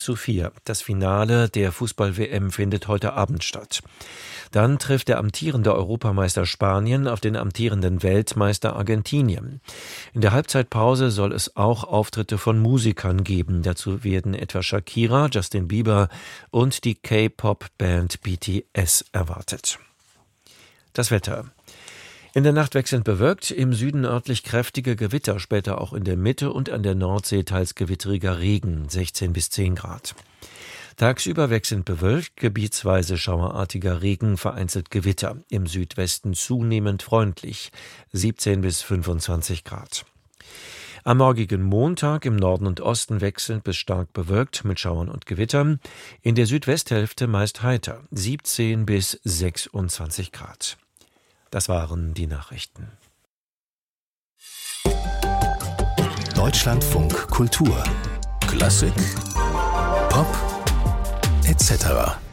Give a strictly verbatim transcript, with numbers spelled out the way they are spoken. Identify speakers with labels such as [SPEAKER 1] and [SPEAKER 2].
[SPEAKER 1] zu vier. Das Finale der Fußball-W M findet heute Abend statt. Dann trifft der amtierende Europameister Spanien auf den amtierenden Weltmeister Argentinien. In der Halbzeitpause soll es auch Auftritte von Musikern geben. Dazu werden etwa Shakira, Justin Bieber und die K-Pop-Band B T S erwartet. Das Wetter. In der Nacht wechselnd bewölkt, im Süden örtlich kräftige Gewitter, später auch in der Mitte und an der Nordsee teils gewitteriger Regen, sechzehn bis zehn Grad. Tagsüber wechselnd bewölkt, gebietsweise schauerartiger Regen, vereinzelt Gewitter, im Südwesten zunehmend freundlich, siebzehn bis fünfundzwanzig Grad. Am morgigen Montag im Norden und Osten wechselnd bis stark bewölkt mit Schauern und Gewittern, in der Südwesthälfte meist heiter, siebzehn bis sechsundzwanzig Grad. Das waren die Nachrichten.
[SPEAKER 2] Deutschlandfunk Kultur. Klassik, Pop, et cetera.